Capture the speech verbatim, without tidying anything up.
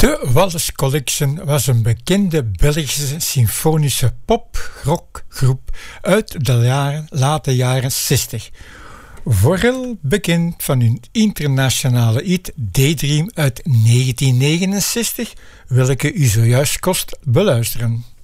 De Wallace Collection was een bekende Belgische symfonische pop-rockgroep uit de jaren, late jaren zestig. Vooral bekend van hun internationale hit Daydream uit negentien negenenzestig, welke u zojuist kost beluisteren.